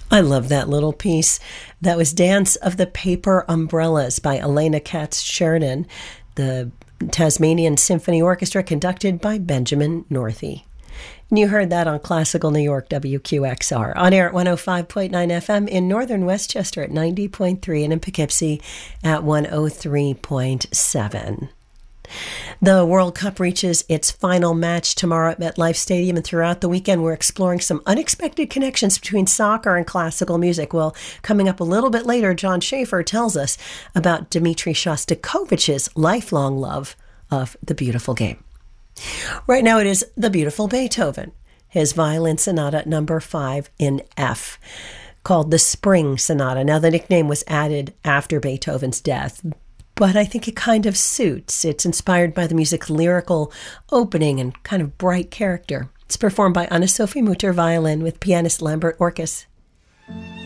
I love that little piece. That was Dance of the Paper Umbrellas by Elena Katz-Sheridan, the Tasmanian Symphony Orchestra, conducted by Benjamin Northey. And you heard that on Classical New York, WQXR, on air at 105.9 FM in northern Westchester at 90.3 and in Poughkeepsie at 103.7. The World Cup reaches its final match tomorrow at MetLife Stadium, and throughout the weekend we're exploring some unexpected connections between soccer and classical music. Well, coming up a little bit later, John Schaefer tells us about Dmitri Shostakovich's lifelong love of the beautiful game. Right now it is the beautiful Beethoven, his Violin Sonata number 5 in F, called the Spring Sonata. Now the nickname was added after Beethoven's death, but I think it kind of suits. It's inspired by the music's lyrical opening and kind of bright character. It's performed by Anna-Sophie Mutter violin with pianist Lambert Orkes.